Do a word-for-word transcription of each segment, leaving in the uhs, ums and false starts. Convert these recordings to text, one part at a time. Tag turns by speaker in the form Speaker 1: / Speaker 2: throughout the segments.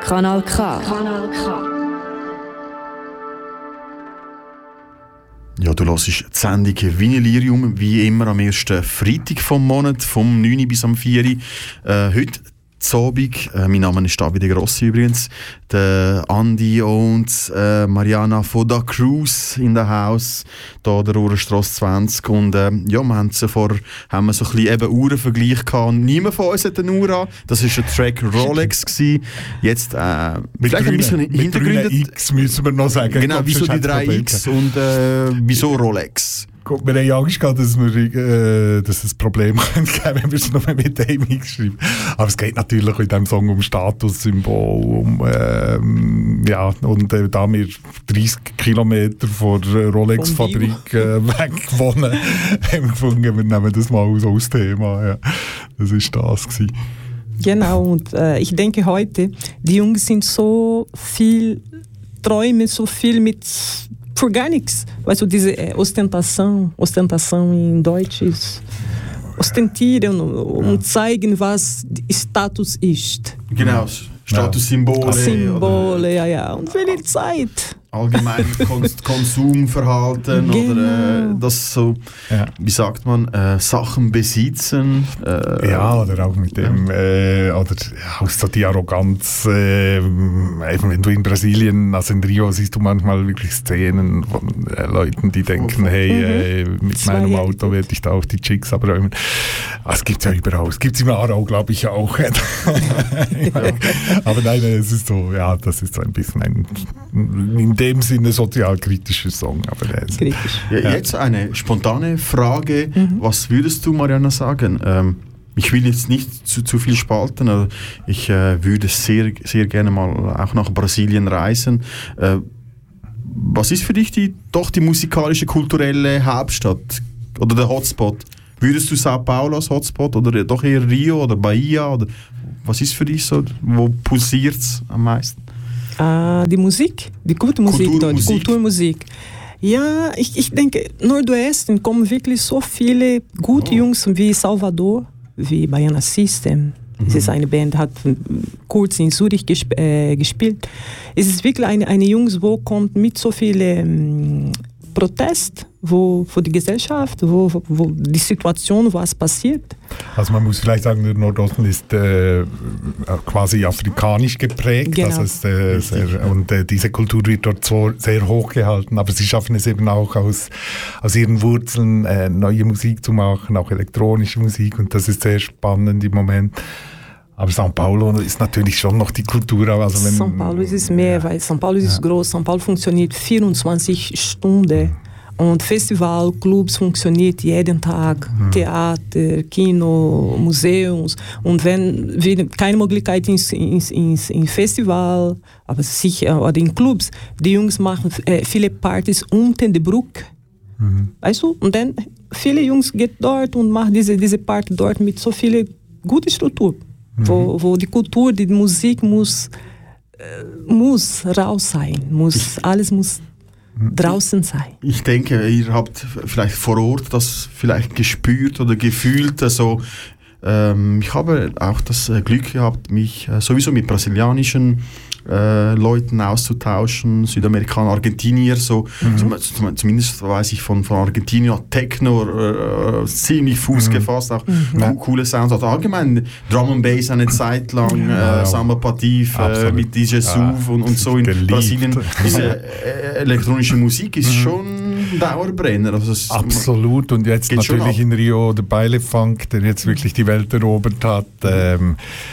Speaker 1: Kanal K. Kanal K.
Speaker 2: Ja, du hörst die Sendung Vinylirium, wie immer am ersten Freitag vom Monat, vom neun bis am vier. Äh, heute Abend. Äh, mein Name ist Davide Grossi übrigens. Der Andi und äh, Mariana Foda Cruz in der Haus, hier der Uhrenstrasse zwanzig. Und äh, ja, wir haben zuvor haben wir so ein bisschen eben Uhrenvergleich gehabt. Niemand von uns hat eine Uhr an. Das war ein Track Rolex gewesen. Jetzt äh,
Speaker 3: mit
Speaker 2: vielleicht
Speaker 3: grüne,
Speaker 2: ein bisschen Hintergründe.
Speaker 3: X müssen wir noch sagen.
Speaker 2: Genau, wieso die drei X und äh, wieso Rolex?
Speaker 3: Gut, wir haben Angst gehabt, dass, wir, äh, dass es ein Problem geben könnte, wenn wir es nur mit dem X schreiben. Aber es geht natürlich in diesem Song um Statussymbol, um, ähm, ja, und äh, da wir dreißig Kilometer von der Rolex-Fabrik äh, weg wohnen, haben wir gefunden, wir nehmen das mal so als Thema. Ja. Das war das gewesen.
Speaker 4: Genau, und äh, ich denke heute, die Jungs sind so viel Träume, so viel mit für gar nichts. Weißt du, diese äh, Ostentation, Ostentation in Deutsch ist ostentieren und zeigen, was Status ist.
Speaker 2: Genau, Statussymbole.
Speaker 4: Symbole, ja, ja. Und welche Zeit?
Speaker 2: Allgemein Konsumverhalten
Speaker 4: genau.
Speaker 2: oder äh, das so, ja. Wie sagt man, äh, Sachen besitzen. Äh,
Speaker 3: ja, oder auch mit dem, ja. äh, oder ja, auch so die Arroganz, äh, wenn du in Brasilien, also in Rio, siehst du manchmal wirklich Szenen von äh, Leuten, die denken, hey, äh, mit Zwei meinem Auto werde ich da auch die Chicks abräumen. Ah, es gibt es ja überall. Es gibt es im Aarau, glaube ich, auch. ja. Aber nein, es ist so, ja, das ist so ein bisschen ein, in dem Sinne sozialkritischer Song. Aber
Speaker 4: Kritisch.
Speaker 2: Ja, ja. Jetzt eine spontane Frage. Mhm. Was würdest du, Mariana, sagen? Ähm, ich will jetzt nicht zu, zu viel spalten, aber ich äh, würde sehr, sehr gerne mal auch nach Brasilien reisen. Äh, was ist für dich die, doch die musikalische, kulturelle Hauptstadt oder der Hotspot? Würdest du Sao Paulo als Hotspot oder doch eher Rio oder Bahia? Oder was ist für dich so, wo pulsiert es am meisten?
Speaker 4: Uh, die Musik, die Kulturmusik,
Speaker 2: Kulturmusik.
Speaker 4: Die Kulturmusik. Ja, ich, ich denke, Nordwesten kommen wirklich so viele gute oh. Jungs wie Salvador, wie Baiana System. Mhm. Es ist eine Band, hat kurz in Zürich gesp- äh, gespielt. Es ist wirklich eine, eine Jungs, wo kommt mit so viel ähm, Protest, wo für die Gesellschaft, wo, wo die Situation, was passiert.
Speaker 3: Also man muss vielleicht sagen, der Nordosten ist äh, quasi afrikanisch geprägt,
Speaker 4: genau.
Speaker 3: also ist, äh, sehr, und äh, diese Kultur wird dort so sehr hochgehalten, aber sie schaffen es eben auch aus, aus ihren Wurzeln äh, neue Musik zu machen, auch elektronische Musik, und das ist sehr spannend im Moment. Aber São Paulo ist natürlich schon noch die Kultur. Also wenn,
Speaker 4: São Paulo ist es mehr, ja. weil São Paulo ist ja. groß. São Paulo funktioniert vierundzwanzig Stunden. Und Festival, Clubs funktioniert jeden Tag. Mhm. Theater, Kino, Museums. Und wenn wir keine Möglichkeit ins, ins, ins, ins Festival, aber sicher, oder in Clubs, die Jungs machen äh, viele Partys unter der Brücke. Mhm. Weißt du? Und dann viele Jungs gehen dort und machen diese, diese Party dort mit so viel guten Struktur. Wo, wo die Kultur, die Musik muss, äh, muss raus sein, muss, ich, alles muss draußen sein.
Speaker 2: Ich denke, ihr habt vielleicht vor Ort das vielleicht gespürt oder gefühlt. Also, ähm, ich habe auch das Glück gehabt, mich äh, sowieso mit brasilianischen äh, Leuten auszutauschen, Südamerikaner, Argentinier, so, mhm. zum, zumindest weiß ich von, von Argentinien, Techno, äh, ziemlich Fuß mhm. gefasst, auch mhm. coole Sounds, also allgemein Drum and Bass eine Zeit lang, ja, äh, Samba Patif äh, mit D J Suv ja, und, und so in geliebt. Brasilien. Diese äh, elektronische Musik ist mhm. schon ein Dauerbrenner. Also es,
Speaker 3: absolut, und jetzt natürlich in Rio der Baile Funk, der jetzt wirklich die Welt erobert hat, ähm,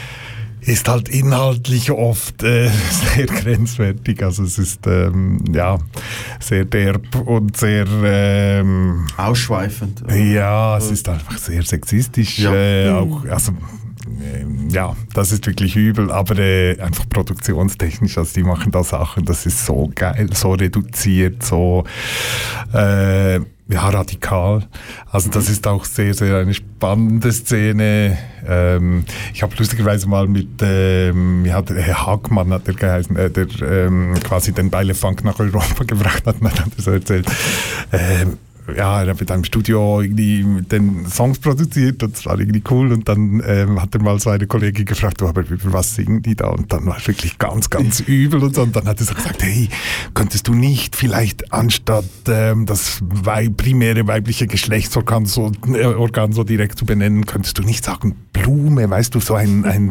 Speaker 3: ist halt inhaltlich oft äh, sehr grenzwertig. Also es ist ähm, ja sehr derb und sehr ähm,
Speaker 2: ausschweifend.
Speaker 3: Ja, es ist einfach sehr sexistisch. Ja. Äh, auch, also äh, ja, das ist wirklich übel, aber äh, einfach produktionstechnisch, also die machen da Sachen, das ist so geil, so reduziert, so äh, ja, radikal. Also das ist auch sehr, sehr eine spannende Szene. Ähm, ich habe lustigerweise mal mit, ähm, ja, der Herr Hagmann hat der geheißen, äh, der ähm, quasi den Baile Funk nach Europa gebracht hat, man hat das so erzählt. Ähm, ja, er hat mit einem Studio irgendwie mit den Songs produziert und das war irgendwie cool und dann ähm, hat er mal so eine Kollegin gefragt, du, aber über was singen die da? Und dann war es wirklich ganz, ganz übel und so. Und dann hat er so gesagt, hey, könntest du nicht vielleicht anstatt ähm, das wei- primäre weibliche Geschlechtsorgan so, äh, Organ so direkt zu benennen, könntest du nicht sagen Blume, weißt du, so ein, ein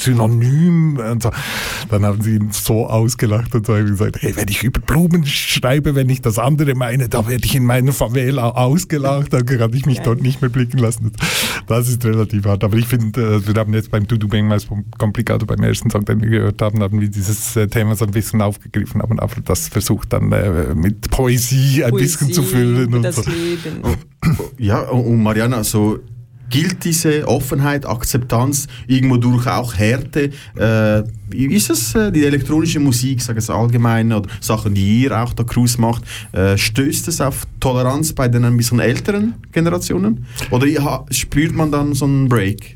Speaker 3: Synonym und so. Dann haben sie ihn so ausgelacht und so haben gesagt, hey, wenn ich über Blumen schreibe, wenn ich das andere meine, da werde ich in meiner Favela ausgelacht, dann kann ich mich dort nicht mehr blicken lassen. Das ist relativ hart. Aber ich finde, wir haben jetzt beim Tudo Bem Mais Complicado, beim ersten Song, den wir gehört haben, haben wir dieses Thema so ein bisschen aufgegriffen, aber das versucht dann äh, mit Poesie ein Poesie, bisschen zu füllen. Und
Speaker 4: das
Speaker 3: so.
Speaker 4: Leben.
Speaker 2: Ja, und Mariana, so gilt diese Offenheit, Akzeptanz irgendwo durch auch Härte? Äh, wie ist es, äh, die elektronische Musik, sage ich es allgemein, oder Sachen, die ihr auch da Cruz macht, äh, stößt es auf Toleranz bei den ein bisschen älteren Generationen? Oder ja, spürt man dann so einen Break?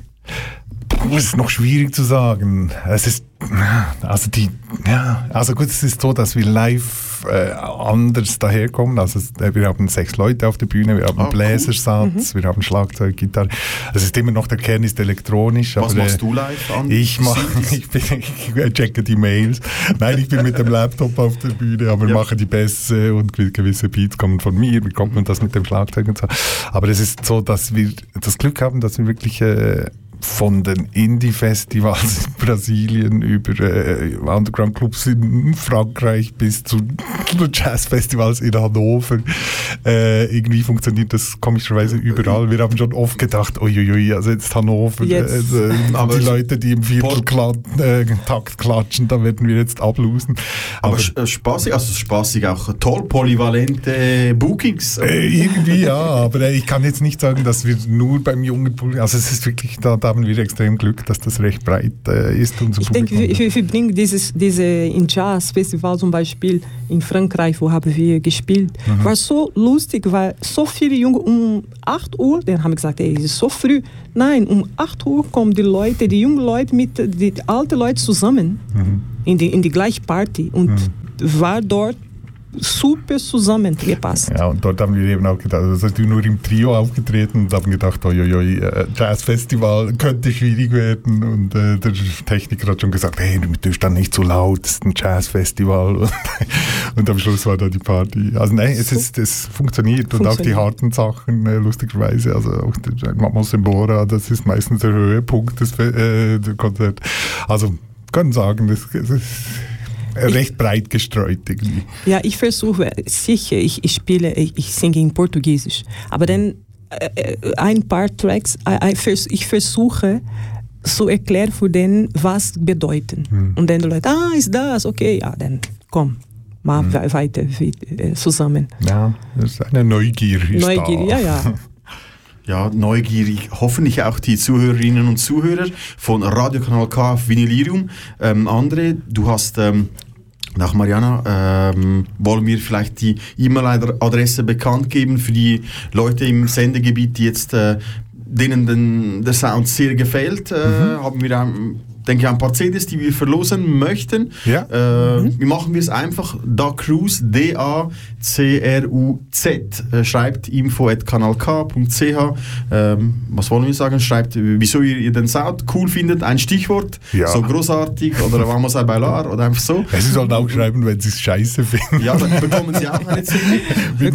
Speaker 3: Das ist noch schwierig zu sagen. Es ist, also die, ja, also gut, es ist so, dass wir live äh, anders daherkommen. Also es, wir haben sechs Leute auf der Bühne, wir haben
Speaker 2: oh,
Speaker 3: Bläsersatz, cool. wir haben Schlagzeug, Gitarre. Es ist immer noch, der Kern ist elektronisch.
Speaker 2: Was
Speaker 3: aber,
Speaker 2: machst
Speaker 3: äh,
Speaker 2: du live an?
Speaker 3: Ich mache, ich, bin, ich checke die Mails. Nein, ich bin mit dem Laptop auf der Bühne, aber ja. mache die Bässe und gewisse Beats kommen von mir. Wie kommt man das mit dem Schlagzeug und so? Aber es ist so, dass wir das Glück haben, dass wir wirklich äh, von den Indie-Festivals in Brasilien über äh, Underground-Clubs in Frankreich bis zu Jazz-Festivals in Hannover. Äh, irgendwie funktioniert das komischerweise überall. Wir haben schon oft gedacht, uiuiui, also jetzt Hannover,
Speaker 4: jetzt.
Speaker 3: Äh,
Speaker 2: aber
Speaker 3: die Leute, die im Vierteltakt äh, klatschen, da werden wir jetzt ablosen.
Speaker 2: Aber, aber spaßig, also spaßig auch toll, polyvalente Bookings.
Speaker 3: Äh, irgendwie ja, aber äh, ich kann jetzt nicht sagen, dass wir nur beim jungen Publikum, also es ist wirklich, da, da haben wir extrem Glück, dass das recht breit äh, ist. Unser
Speaker 4: ich denke, wir, wir bringen dieses, diese in Jazz-Festival zum Beispiel in Frankreich, wo haben wir gespielt, mhm. war so lustig, weil so viele Junge um acht Uhr, dann haben wir gesagt, ey, es ist so früh. Nein, um acht Uhr kommen die Leute, die jungen Leute mit den alten Leuten zusammen mhm. in, die, in die gleiche Party und mhm. war dort super zusammengepasst.
Speaker 3: Ja, und dort haben wir eben auch gedacht, also sind wir nur im Trio aufgetreten und haben gedacht, oi, Jazzfestival könnte schwierig werden und äh, der Techniker hat schon gesagt, hey, du bist dann nicht so laut, es ist ein Jazzfestival und, und am Schluss war da die Party. Also nein, es, ist, es funktioniert, funktioniert und auch die harten Sachen, äh, lustigerweise, also auch der Mamos Embora, das ist meistens der Höhepunkt des äh, der Konzert. Also kann sagen, das, das ist recht ich, breit gestreut irgendwie.
Speaker 4: Ja, ich versuche, sicher, ich, ich spiele, ich, ich singe in Portugiesisch, aber dann äh, ein paar Tracks, ich versuche zu erklären für den, was bedeuten. Hm. Und dann die Leute, ah, ist das, okay, ja, dann komm, mal hm. weiter zusammen.
Speaker 3: Ja, das ist eine Neugier. Ist
Speaker 4: Neugier,
Speaker 3: da.
Speaker 4: ja, ja.
Speaker 2: Ja, neugierig, hoffentlich auch die Zuhörerinnen und Zuhörer von Radiokanal K auf Vinylirium. Ähm, André, du hast, ähm, nach Mariana, ähm, wollen wir vielleicht die E-Mail-Adresse bekannt geben für die Leute im Sendegebiet, die jetzt, äh, denen den, der Sound sehr gefällt. Äh, mhm. Haben wir ähm, denke ich, ein paar C Ds, die wir verlosen möchten. Ja. Äh, mhm. Wie machen wir es einfach? Da Cruz, D A C R U Z, äh, schreibt info at kanal k punkt c h. Ähm, was wollen wir sagen? Schreibt, wieso ihr, ihr den Sound cool findet, ein Stichwort, ja. so großartig oder vamos a bailar oder einfach so.
Speaker 3: Sie sollen auch schreiben, wenn sie es scheiße finden.
Speaker 2: Ja, dann bekommen sie auch eine C D.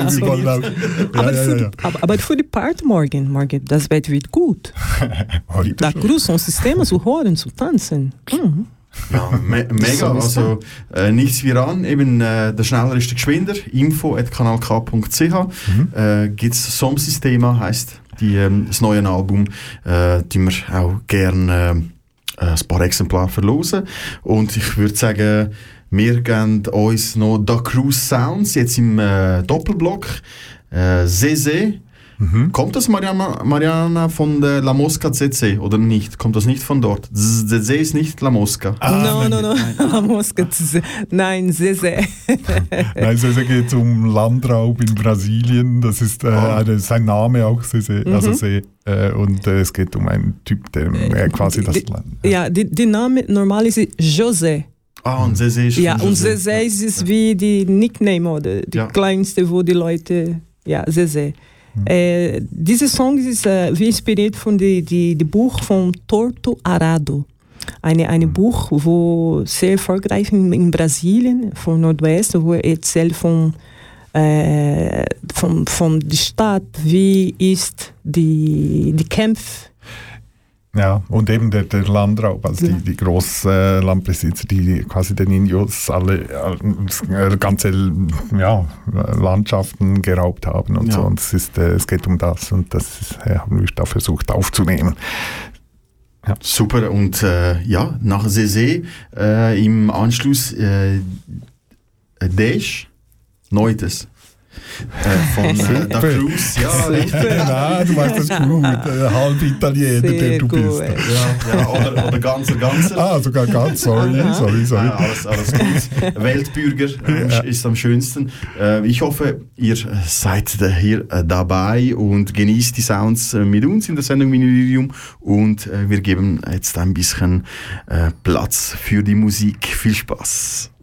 Speaker 4: Aber für die Party morgen, morgen, das Bett wird gut. Da Cruz, um Systeme zu hören, zu tanzen. Mhm.
Speaker 2: Ja, me mega, also äh, nichts wie ran, eben äh, der schneller ist der geschwinder, info at kanal k punkt c h. Mhm. Äh, gibt es Som-Systema, heisst die, ähm, das neue Album, äh, die wir auch gerne äh, ein paar Exemplare verlosen. Und ich würde sagen, wir geben uns noch Da Cruz Sounds, jetzt im äh, Doppelblock, äh, Zeze. Mhm. Kommt das, Mariana, Mariana, von der La Mosca Z C oder nicht? Kommt das nicht von dort? Z C ist nicht La Mosca.
Speaker 4: Ah, no, no, no, La Mosca Z C. Nein, Zeze.
Speaker 3: Nein, Zeze geht um Landraub in Brasilien. Das ist äh, oh. eine, sein Name auch, Zeze. Mhm. Also See. Äh, und äh, es geht um einen Typ, der äh, quasi das Land.
Speaker 4: Ja, die, die Name normal ist José.
Speaker 2: Ah, und Zeze ist
Speaker 4: Ja, und Zeze ist wie die Nickname oder die ja. kleinste, wo die Leute Ja, sehr, sehr. Mhm. Äh, dieser Song ist äh, wie inspiriert von dem die, die Buch von Torto Arado. Eine, eine Buch, wo sehr erfolgreich in, in Brasilien, von Nordwest, wo er erzählt von, äh, von, von der Stadt, wie ist die, die Kämpfe.
Speaker 3: Ja, und eben der, der Landraub, also ja. die, die Großlandbesitzer, die quasi den Indios alle äh, ganze ja, Landschaften geraubt haben und ja. so. Und es, ist, äh, es geht um das und das ist, äh, haben wir da versucht aufzunehmen.
Speaker 2: Ja. Super, und äh, ja, nach Zezé äh, im Anschluss äh, Desch, Neues. Äh, von äh, Da Cruz, ja,
Speaker 3: ja, du machst das gut, äh, halb Italiener, der du
Speaker 4: gut.
Speaker 3: bist.
Speaker 2: Ja, ja, oder, oder ganzer, ganzer.
Speaker 3: Ah, sogar ganz, sorry, sorry, sorry.
Speaker 2: Ja, alles, alles gut. Weltbürger äh, ja. ist am schönsten. Äh, ich hoffe, ihr seid hier äh, dabei und genießt die Sounds äh, mit uns in der Sendung Vinilium und äh, wir geben jetzt ein bisschen äh, Platz für die Musik. Viel Spaß.